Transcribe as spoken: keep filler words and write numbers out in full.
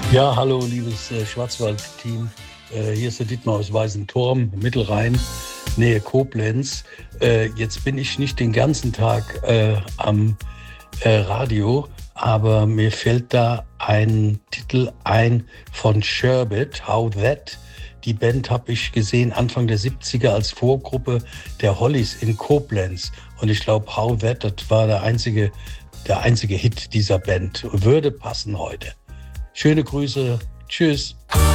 Ja, hallo, liebes äh, Schwarzwald-Team. Äh, hier ist der Dietmar aus Weißenturm, Mittelrhein, Nähe Koblenz. Äh, jetzt bin ich nicht den ganzen Tag äh, am äh, Radio, aber mir fällt da ein Titel ein von Sherbet, How That. Die Band habe ich gesehen Anfang der siebziger als Vorgruppe der Hollies in Koblenz. Und ich glaube, How That, das war der einzige, der einzige Hit dieser Band. Würde passen heute. Schöne Grüße. Tschüss.